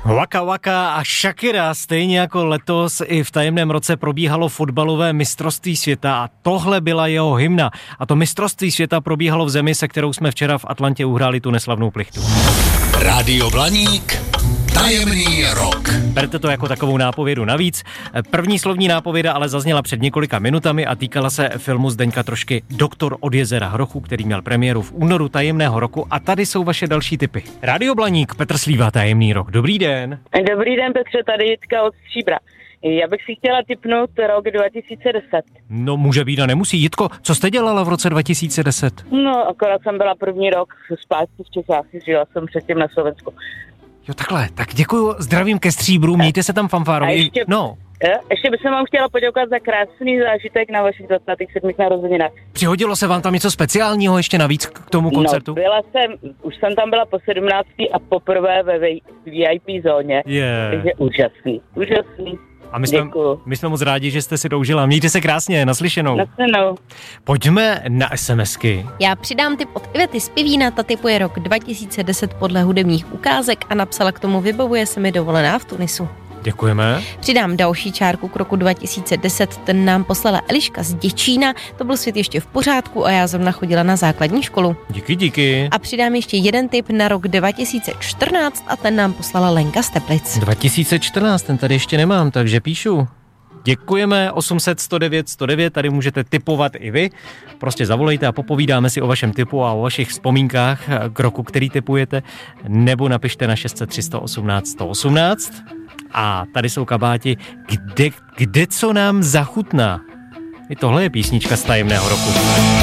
Waka Waka a Shakira, stejně jako letos i v tajemném roce probíhalo fotbalové mistrovství světa a tohle byla jeho hymna. A to mistrovství světa probíhalo v zemi, se kterou jsme včera v Atlantě uhráli tu neslavnou plichtu. Rádio Blaník, tajemný rok. Berte to jako takovou nápovědu navíc. První slovní nápověda ale zazněla před několika minutami a týkala se filmu Zdeňka Trošky Doktor od jezera Hrochu, který měl premiéru v únoru tajemného roku. A tady jsou vaše další tipy. Rádio Blaník, Petr Slíva, tajemný rok. Dobrý den. Dobrý den, Petře, tady Jitka od Stříbra. Já bych si chtěla tipnout rok 2010. No může být a nemusí. Jitko, co jste dělala v roce 2010? No, akorát jsem byla první rok zpátky v Čechách, žila jsem předtím na Slovensku. Jo, takhle, tak děkuju, zdravím ke Stříbru, mějte se tam fanfárově. Ještě bych se vám chtěla poděkovat za krásný zážitek na vašich 27. narozeninách. Přihodilo se vám tam něco speciálního ještě navíc k tomu koncertu? No, už jsem tam byla po 17. a poprvé ve VIP zóně. Takže úžasný. A my jsme moc rádi, že jste si to užila. Mějte se krásně, naslyšenou. Naslyšenou. Pojďme na SMSky. Já přidám tip od Ivety z Pivína, ta tipuje rok 2010 podle hudebních ukázek a napsala k tomu: vybavuje se mi dovolená v Tunisu. Děkujeme. Přidám další čárku k roku 2010, ten nám poslala Eliška z Děčína, to byl svět ještě v pořádku a já zrovna chodila na základní školu. Díky. A přidám ještě jeden tip na rok 2014 a ten nám poslala Lenka z Teplic. 2014, ten tady ještě nemám, takže píšu. Děkujeme, 800 109 109, tady můžete tipovat i vy. Prostě zavolejte a popovídáme si o vašem tipu a o vašich vzpomínkách k roku, který tipujete, nebo napište na 600 318 118. A tady jsou kabáti, kde co nám zachutná. I tohle je písnička z tajemného roku.